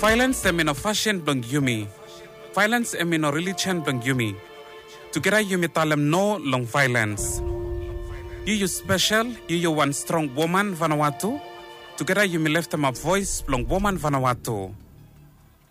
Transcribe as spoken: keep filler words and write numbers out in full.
Violence em in fashion blang yumi. Violence em in religion blang yumi. Together yumi talem no long violence. You you special, you you one strong woman Vanuatu. Together yumi left them a voice blang woman Vanuatu.